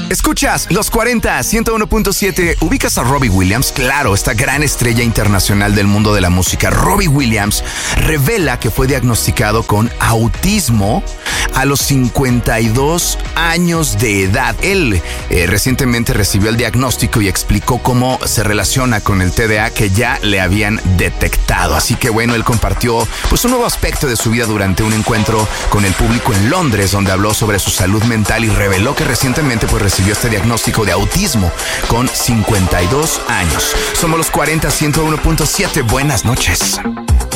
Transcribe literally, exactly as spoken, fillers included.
Escuchas Los cuarenta, ciento uno punto siete. ¿Ubicas a Robbie Williams? Claro, esta gran estrella internacional del mundo de la música. Robbie Williams revela que fue diagnosticado con autismo a los cincuenta y dos años de edad. Él eh, recientemente recibió el diagnóstico y explicó cómo se relaciona con el T D A que ya le habían detectado. Así que bueno, él compartió pues un nuevo aspecto de su vida durante un encuentro con el público en Londres, donde habló sobre su salud mental y reveló que recientemente pues recibió este diagnóstico de autismo con cincuenta y dos años. Somos Los cuarenta, ciento uno punto siete. Buenas noches.